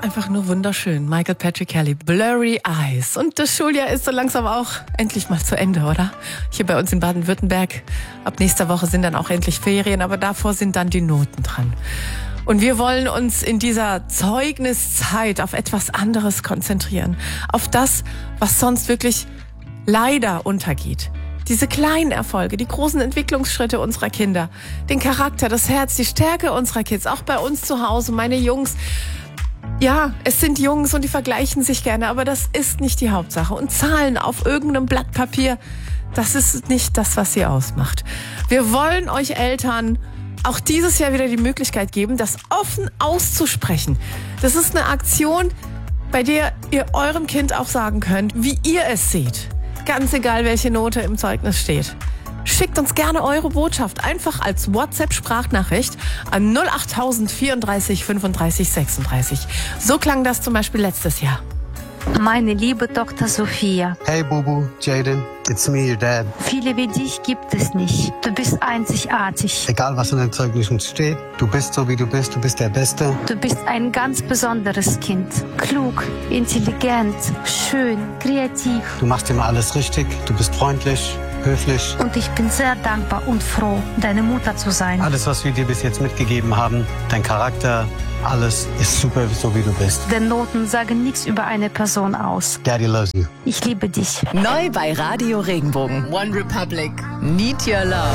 einfach nur wunderschön. Michael Patrick Kelly, Blurry Eyes. Und das Schuljahr ist so langsam auch endlich mal zu Ende, oder? Hier bei uns in Baden-Württemberg. Ab nächster Woche sind dann auch endlich Ferien, aber davor sind dann die Noten dran. Und wir wollen uns in dieser Zeugniszeit auf etwas anderes konzentrieren. Auf das, was sonst wirklich leider untergeht. Diese kleinen Erfolge, die großen Entwicklungsschritte unserer Kinder, den Charakter, das Herz, die Stärke unserer Kids, auch bei uns zu Hause, meine Jungs. Ja, es sind Jungs und die vergleichen sich gerne, aber das ist nicht die Hauptsache. Und Zahlen auf irgendeinem Blatt Papier, das ist nicht das, was sie ausmacht. Wir wollen euch Eltern auch dieses Jahr wieder die Möglichkeit geben, das offen auszusprechen. Das ist eine Aktion, bei der ihr eurem Kind auch sagen könnt, wie ihr es seht. Ganz egal, welche Note im Zeugnis steht. Schickt uns gerne eure Botschaft einfach als WhatsApp-Sprachnachricht an 08000 34 35 36. So klang das zum Beispiel letztes Jahr. Meine liebe Tochter Sophia. Hey Bubu, Jaden, it's me, your dad. Viele wie dich gibt es nicht. Du bist einzigartig. Egal was in den Zeugnissen steht, du bist so wie du bist der Beste. Du bist ein ganz besonderes Kind. Klug, intelligent, schön, kreativ. Du machst immer alles richtig, du bist freundlich, höflich. Und ich bin sehr dankbar und froh, deine Mutter zu sein. Alles, was wir dir bis jetzt mitgegeben haben, dein Charakter, alles ist super, so wie du bist. Denn Noten sagen nichts über eine Person aus. Daddy loves you. Ich liebe dich. Neu bei Radio Regenbogen. One Republic. Need Your Love.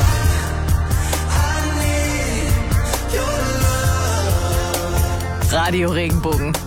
Radio Regenbogen.